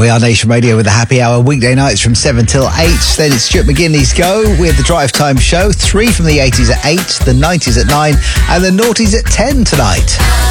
We are Nation Radio with the Happy Hour, weekday nights from 7 till 8. Then it's Stuart McGinley's Go with the Drive Time Show. 3 from the 80s at 8, the 90s at 9, and the noughties at 10 tonight.